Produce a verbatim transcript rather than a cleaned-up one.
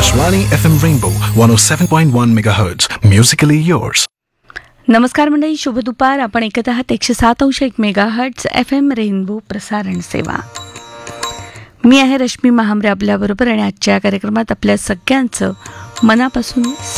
Akashwani F M Rainbow one oh seven point one megahertz. Musically yours. नमस्कार मंडळी, शुभ दुपार. आपण ऐकत आहात एकशे सात अंश एक mega hertz F M rainbow प्रसारण सेवा. मी आहे रश्मी महामरे आपल्याबरोबर आणि आजच्या कार्यक्रमात आपल्या सगळ्यांचं मनापासून